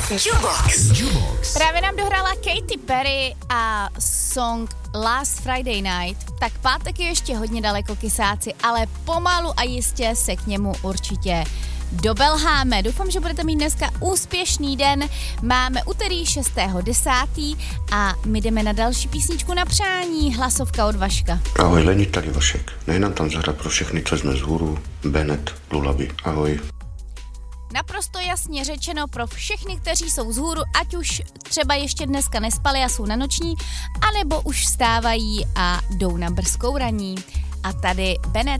Jukebox. Právě nám dohrála Katy Perry a song Last Friday Night. Tak pátek je ještě hodně daleko, kysáci, ale pomalu a jistě se k němu určitě dobelháme. Doufám, že budete mít dneska úspěšný den. Máme úterý 6.10. a my jdeme na další písničku na přání. Hlasovka od Vaška. Ahoj, Leni, tady Vašek. Nejen tam zahrát pro všechny, co jsme z hůru. Bennett, Lullaby. Ahoj. Naprosto jasně řečeno pro všechny, kteří jsou vzhůru, ať už třeba ještě dneska nespali a jsou na noční, anebo už vstávají a jdou na brzkou raní. A tady Bennett